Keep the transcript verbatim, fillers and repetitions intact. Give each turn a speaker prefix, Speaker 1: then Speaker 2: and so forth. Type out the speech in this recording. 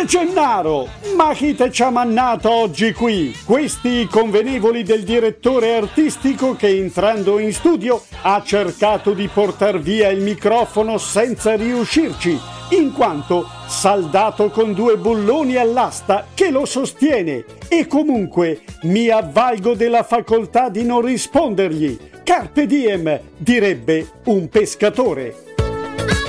Speaker 1: Gennaro, ma chi te ci ha mannato oggi qui? Questi i convenevoli del direttore artistico che entrando in studio ha cercato di portar via il microfono senza riuscirci, in quanto saldato con due bulloni all'asta che lo sostiene, e comunque mi avvalgo della facoltà di non rispondergli. Carpe diem, direbbe un pescatore.